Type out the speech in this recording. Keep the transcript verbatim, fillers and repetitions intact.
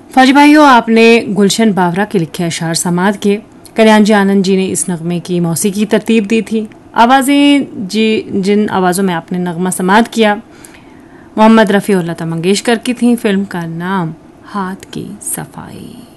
फौजी भाइयों, आपने गुलशन बावरा के लिखे अशार समात के, कल्याण जी आनंद जी ने इस नगमे की मौसीकी तरतीब दी थी। आवाज़ें जी जिन आवाज़ों में आपने नगमा समात किया मोहम्मद रफ़ी और लता मंगेशकर की थी। फिल्म का नाम हाथ की सफाई।